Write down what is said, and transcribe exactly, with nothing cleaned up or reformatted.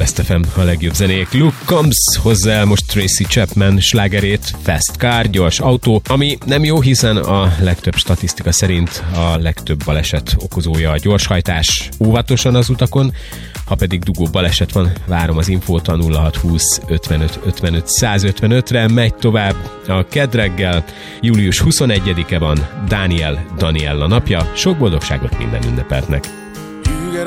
Best ef em, a legjobb zenék. Luke Combs hozza el most Tracy Chapman slágerét, Fast Car, gyors autó, ami nem jó, hiszen a legtöbb statisztika szerint a legtöbb baleset okozója a gyorshajtás. Óvatosan az utakon, ha pedig dugó baleset van, várom az infót a nulla hat húsz ötvenöt ötvenöt száz ötvenötre, megy tovább a Kedd reggel. Július huszonegyedike van, Daniel Daniella napja, sok boldogságot minden ünnepeltnek.